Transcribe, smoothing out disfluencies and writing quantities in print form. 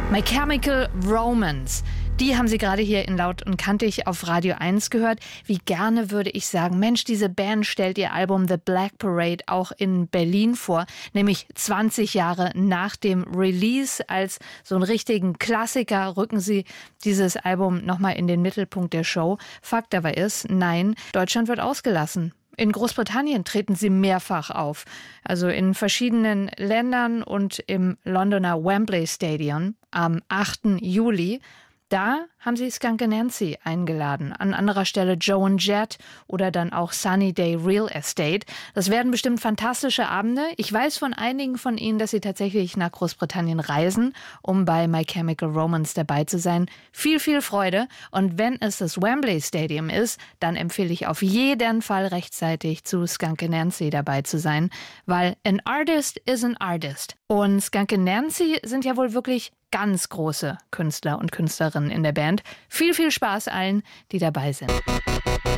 My Chemical Romance. Die haben Sie gerade hier in Laut und Kantig auf Radio 1 gehört. Wie gerne würde ich sagen, Mensch, diese Band stellt ihr Album The Black Parade auch in Berlin vor, nämlich 20 Jahre nach dem Release. Als so einen richtigen Klassiker rücken sie dieses Album nochmal in den Mittelpunkt der Show. Fakt aber ist, nein, Deutschland wird ausgelassen. In Großbritannien treten sie mehrfach auf, also in verschiedenen Ländern und im Londoner Wembley Stadium am 8. Juli. Da haben sie Skunk Anansie eingeladen. An anderer Stelle Joan Jett oder dann auch Sunny Day Real Estate. Das werden bestimmt fantastische Abende. Ich weiß von einigen von Ihnen, dass sie tatsächlich nach Großbritannien reisen, um bei My Chemical Romance dabei zu sein. Viel, viel Freude. Und wenn es das Wembley Stadium ist, dann empfehle ich auf jeden Fall rechtzeitig zu Skunk Anansie dabei zu sein, weil an artist is an artist. Und Skunk Anansie sind ja wohl wirklich ganz große Künstler und Künstlerinnen in der Band. Viel, viel Spaß allen, die dabei sind.